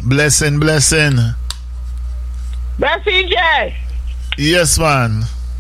Blessing. Blessing, Jay. Yes, man.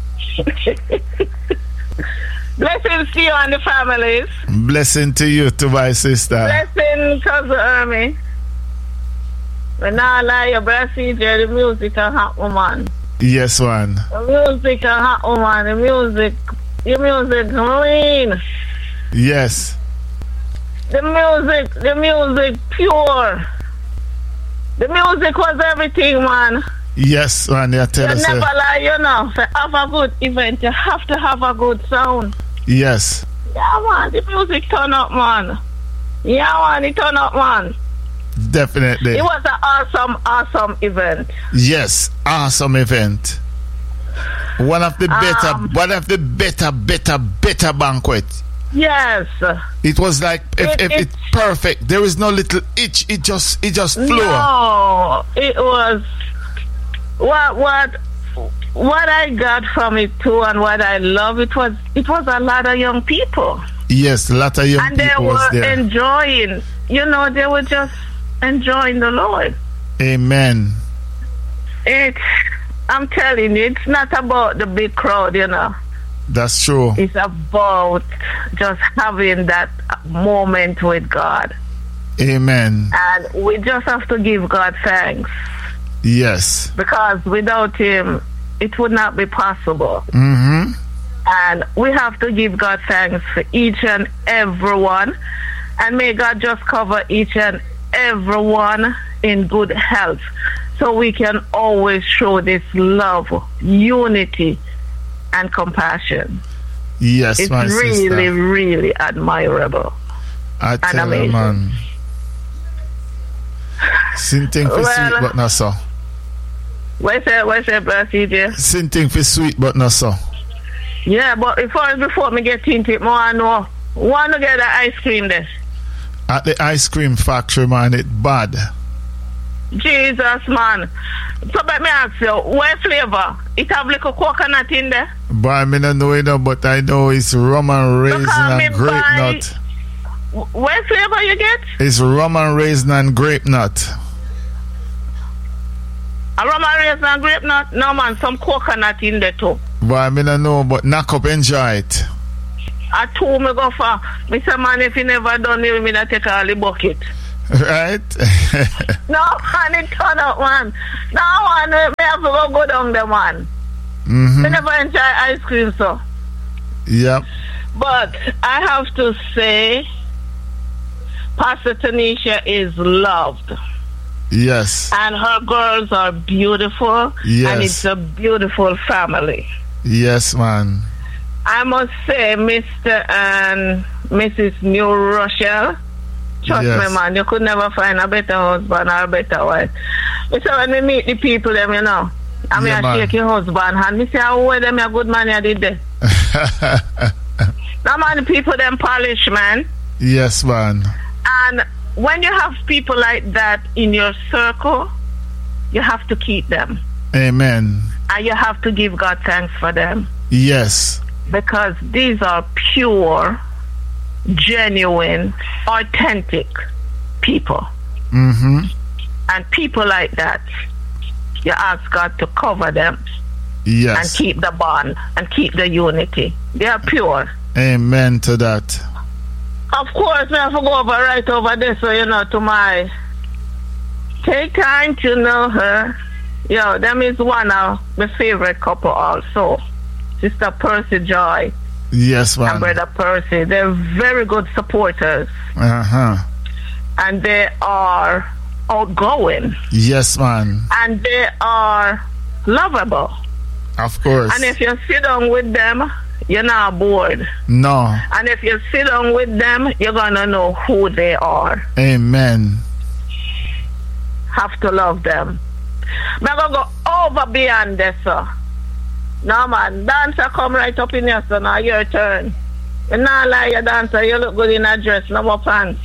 Blessings to you and the families. Blessing to you, to my sister. Blessing, Cousin Ermi. When I lie, your brother CJ, the music a hot woman. Yes, man. The music a hot woman. The music clean. Yes. The music pure. The music was everything, man. Yes, man. You never lie, you know. To have a good event, you have to have a good sound. Yes. Yeah, man. The music turn up, man. Yeah, man. It turn up, man. Definitely. It was an awesome event. Yes, awesome event. One of the better banquet. Yes. It was like it's perfect. There is no little itch. It just flew. No, it was what I got from it too, and what I love. It was a lot of young people. Yes, a lot of young people was there. And they were enjoying. You know, they were just enjoying the Lord. Amen. I'm telling you, it's not about the big crowd, you know. That's true. It's about just having that moment with God. Amen. And we just have to give God thanks. Yes. Because without Him, it would not be possible. Mm-hmm. And we have to give God thanks for each and every one. And may God just cover each and every one in good health, so we can always show this love, unity, and compassion. Yes, it's my really, sister. really admirable. I tell and amazing. you, man. Something for sweet, but not so. What's that, CJ? Something for sweet, but not so. Yeah, but before me get into it, more I know. Want to get the ice cream there? At the ice cream factory, man, it bad. Jesus, man. So let me ask you, what flavor? It have like a coconut in there? But I mean, I don't know it, but I know it's rum and raisin and grape nut. What flavor you get? It's rum and raisin and grape nut. A rum and raisin and grape nut? No, man, some coconut in there too. But I mean, I know, but knock up, enjoy it. I told me go for, Mr. Man, if you never done it, me not take all the bucket. Right? No, man, it turn up, man. No, man, me have to go down there, man. Mm-hmm. I never enjoy ice cream, so. Yep. But I have to say, Pastor Tanisha is loved. Yes. And her girls are beautiful. Yes. And it's a beautiful family. Yes, man. I must say, Mr. and Mrs. New Rochelle, trust me, man, you could never find a better husband or a better wife. So when we meet the people, them, you know, I mean, I shake your husband hand. Me say, oh, them a good man you did there. Now, man, the people, them polish, man. Yes, man. And when you have people like that in your circle, you have to keep them. Amen. And you have to give God thanks for them. Yes. Because these are pure, genuine, authentic people. Mm-hmm. And people like that, you ask God to cover them. Yes. And keep the bond and keep the unity. They are pure. Amen to that. Of course, I have to go right over this, so you know, to my take time to know her. Yo, them is one of my favorite couple also. Sister Percy Joy. Yes, man. And Brother Percy. They're very good supporters. Uh-huh. And they are outgoing. Yes, man. And they are lovable. Of course. And if you sit down with them, you're not bored. No. And if you sit down with them, you're gonna know who they are. Amen. Have to love them. I'm gonna go over beyond this, sir. No, man, dancer come right up in here, so now your turn. You not lie, you dancer, you look good in a dress, no more pants.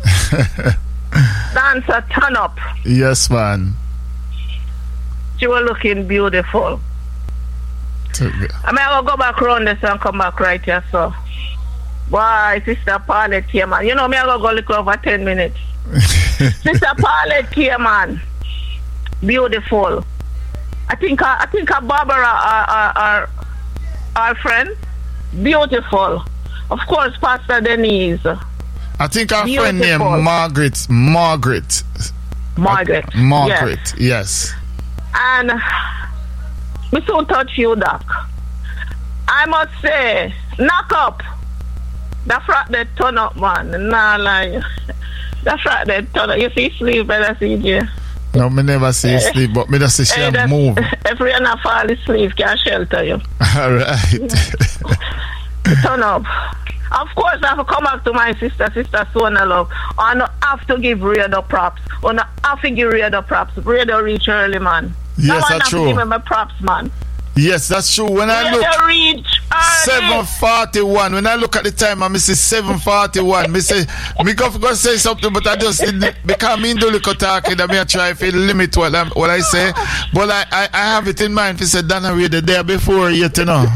Dancer, turn up. Yes, man. She was looking beautiful. I'm going to go back around this and come back right here, so. Why, Sister Paulette here, man. You know, I'm going to go look over 10 minutes. Sister Paulette came, man. Beautiful. I think her Barbara, our friend. Beautiful. Of course, Pastor Denise. I think our friend named Margaret. Yes. And we so touch you, Doc. I must say, knock up. That frat they turn up, man. Nah, like that frat they turn up. You see sleep, better CJ. No, me never see sleep, but me just see she move. If you not fall asleep, can shelter you. All right. Turn up. Of course, I have to come back to my sister Sona Love. I don't have to give Radio props. I don't have to give Radio props. Radio reach early, man. Yes, that's true. Give me my props, man. Yes, that's true. When I look, 7:41. When I look at the time, I see 7:41. Me say, me go say something, but I just because me do little talking. I may try to limit what I say, but I have it in mind. If you say Donna read the day before yet, you know.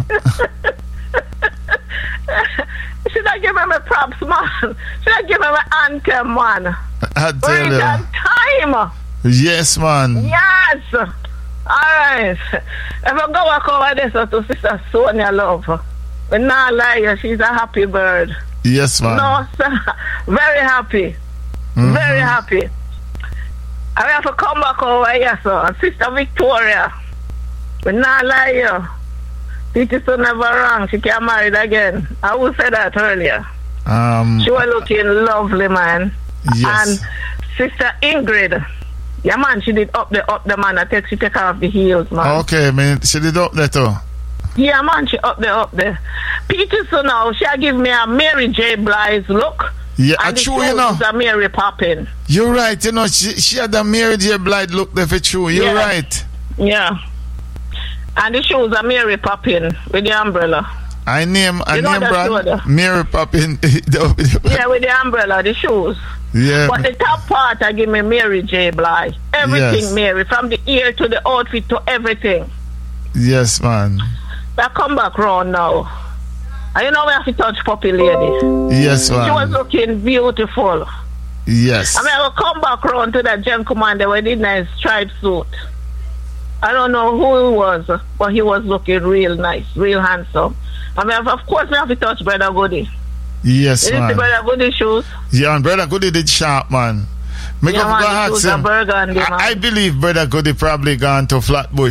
Should I give him a props, man? Should I give him an anthem, man? I tell you. Time. Yes, man. Yes. Alright. If I go back over this to Sister Sonia Love, but not lie, she's a happy bird. Yes, man. No, sir. Very happy. Mm-hmm. Very happy. I have to come back over here, sir. Sister Victoria. But not lie, Peter's so never wrong. She can't marry again. I will say that earlier. She was looking lovely, man. Yes. And Sister Ingrid. Yeah, man, she did up the man. She take off the heels, man. Okay, man, she did up there too. Yeah, man, she up there. Peter, so now she give me a Mary J. Blige look. Yeah, and true, you know. A Mary Poppin. You're right, you know. She had a Mary J. Blige look there for true. You're right. Yeah. And the shoes are Mary Poppin with the umbrella. I name brand Mary Poppin. Yeah, with the umbrella, the shoes. Yeah. But the top part, I give me Mary J. Blige. Everything, yes. Mary, from the ear to the outfit to everything. Yes, man. I come back round now. And you know we have to touch Poppy Lady. Yes, man. She was looking beautiful. Yes. I mean, I will come back round to that Gen Commander with a nice striped suit. I don't know who he was, but he was looking real nice, real handsome. I mean, of course, we have to touch Brother Goody. Yes, man. You see Brother Goody shoes? Yeah, and Brother Goody did sharp, man. I believe Brother Goody probably gone to Flatbush.